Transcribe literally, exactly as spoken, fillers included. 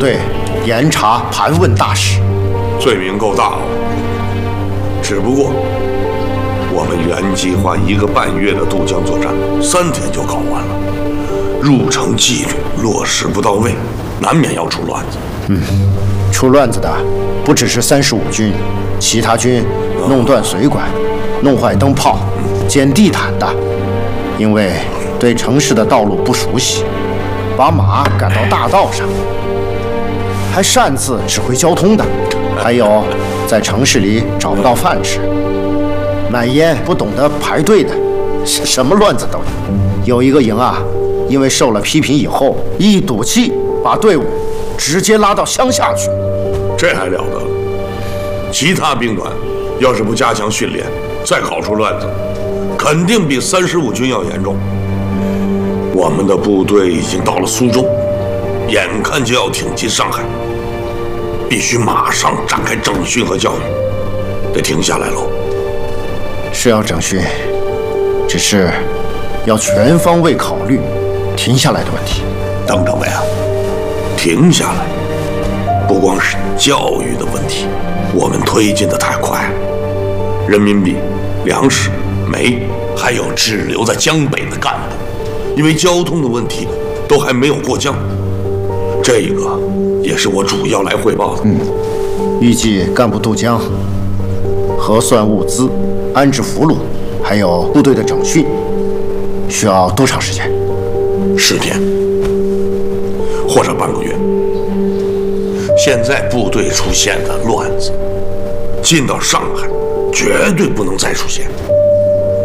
队严查盘问大事。 罪名够大了，只不过我们原计划一个半月的渡江作战，三天就搞完了。入城纪律落实不到位，难免要出乱子。 嗯，出乱子的不只是三十五军，其他军弄断水管、弄坏灯泡、捡地毯的，因为对城市的道路不熟悉，把马赶到大道上，还擅自指挥交通的，还有在城市里找不到饭吃，买烟不懂得排队的，什么乱子都有。有一个营啊，因为受了批评以后，一赌气把队伍直接拉到乡下去。 这还了得了！其他兵团要是不加强训练，再搞出乱子，肯定比三十五军要严重。我们的部队已经到了苏州，眼看就要挺进上海，必须马上展开整训和教育，得停下来喽。 是要整训，只是要全方位考虑停下来的问题。 邓政委啊，停下来不光是教育的问题，我们推进的太快了，人民币、粮食、煤，还有滞留在江北的干部，因为交通的问题都还没有过江，这个也是我主要来汇报的。 嗯，预计干部渡江、核算物资、安置俘虏，还有部队的整训，需要多长时间？ 十天，或者半个月。现在部队出现的乱子，进到上海绝对不能再出现。